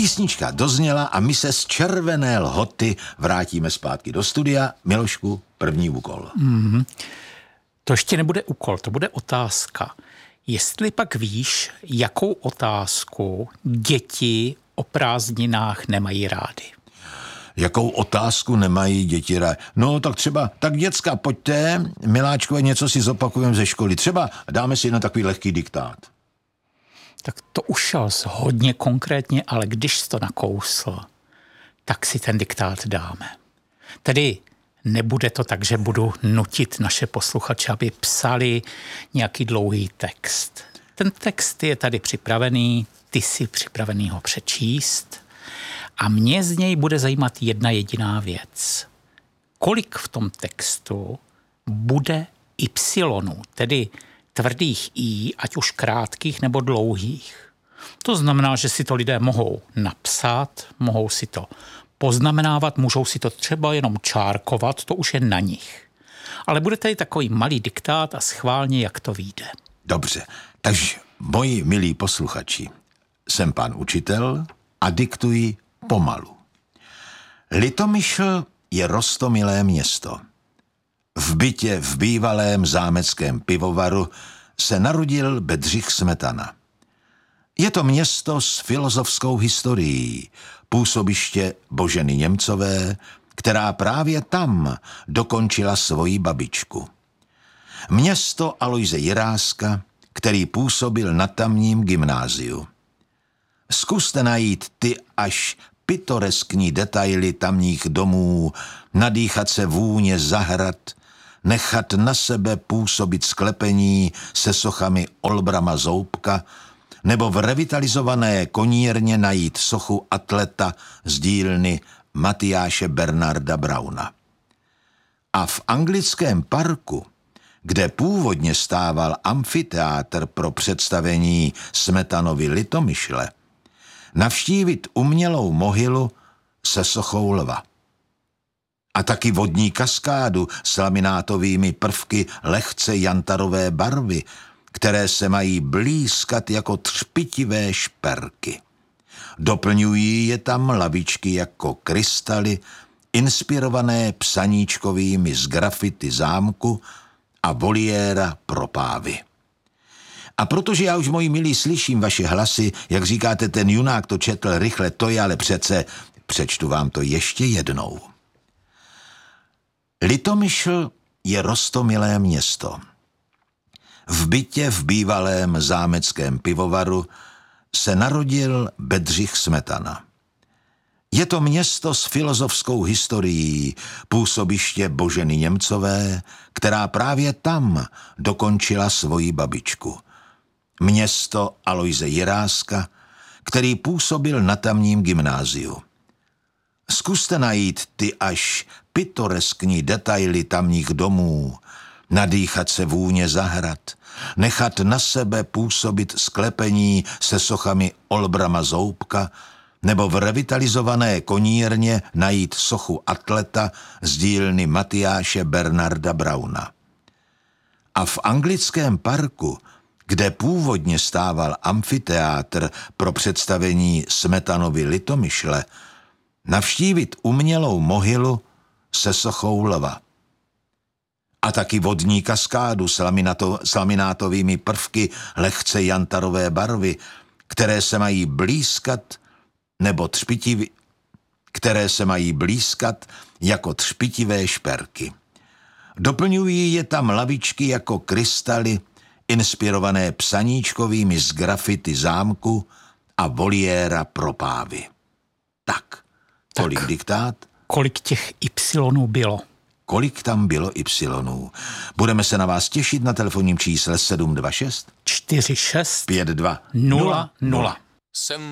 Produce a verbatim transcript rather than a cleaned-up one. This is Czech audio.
Písnička dozněla a my se z červené lhoty vrátíme zpátky do studia. Milošku, první úkol. Mm-hmm. To ještě nebude úkol, to bude otázka. Jestli pak víš, jakou otázku děti o prázdninách nemají rády? Jakou otázku nemají děti rádi? No tak třeba, tak děcka, pojďte, miláčkové, něco si zopakujeme ze školy. Třeba dáme si jenom takový lehký diktát. Tak to už šel hodně konkrétně, ale když jsi to nakousl, tak si ten diktát dáme. Tedy nebude to tak, že budu nutit naše posluchače, aby psali nějaký dlouhý text. Ten text je tady připravený, ty jsi připravený ho přečíst a mě z něj bude zajímat jedna jediná věc. Kolik v tom textu bude ypsilonů, tedy tvrdých i, ať už krátkých nebo dlouhých. To znamená, že si to lidé mohou napsat, mohou si to poznamenávat, můžou si to třeba jenom čárkovat, to už je na nich. Ale bude tady takový malý diktát a schválně, jak to vyjde. Dobře, takže moji milí posluchači, jsem pan učitel a diktuji pomalu. Litomyšl je roztomilé město. V bytě v bývalém zámeckém pivovaru se narodil Bedřich Smetana. Je to město s filozofskou historií, působiště Boženy Němcové, která právě tam dokončila svoji babičku. Město Alojze Jiráska, který působil na tamním gymnáziu. Zkuste najít ty až pitoreskní detaily tamních domů, nadýchat se vůně zahrad, nechat na sebe působit sklepení se sochami Olbrama Zoubka, nebo v revitalizované konírně najít sochu atleta z dílny Matyáše Bernarda Brauna. A v anglickém parku, kde původně stával amfiteátr pro představení Smetanovy Litomyšle, navštívit umělou mohylu se sochou lva. A taky vodní kaskádu s laminátovými prvky lehce jantarové barvy, které se mají blýskat jako třpitivé šperky. Doplňují je tam lavičky jako krystaly, inspirované psaníčkovými z grafity zámku a voliéra pro pávy. A protože já už, moji milí, slyším vaše hlasy, jak říkáte, ten junák to četl rychle, to je ale přece, přečtu vám to ještě jednou. Litomyšl je roztomilé město. V bytě v bývalém zámeckém pivovaru se narodil Bedřich Smetana. Je to město s filozofskou historií, působiště Boženy Němcové, která právě tam dokončila svoji babičku. Město Alojze Jiráska, který působil na tamním gymnáziu. Zkuste najít ty až pitoreskní detaily tamních domů, nadýchat se vůně zahrad, nechat na sebe působit sklepení se sochami Olbrama Zoubka, nebo v revitalizované konírně najít sochu atleta z dílny Matyáše Bernarda Brauna. A v anglickém parku, kde původně stával amfiteátr pro představení Smetanovy Litomyšle, navštívit umělou mohylu se sochou lva. A taky vodní kaskádu s, laminato, s laminátovými prvky lehce jantarové barvy, které se mají blýskat nebo třpitivé, které se mají blýskat jako třpitivé šperky. Doplňují je tam lavičky jako krystaly, inspirované psaníčkovými z grafity zámku a voliéra pro pávy. Tak, tolik tak, diktát. Kolik těch ypsilonů bylo? Kolik tam bylo ypsilonů? Budeme se na vás těšit na telefonním čísle sedm dva šest čtyři šest pět dva nula nula. Jsem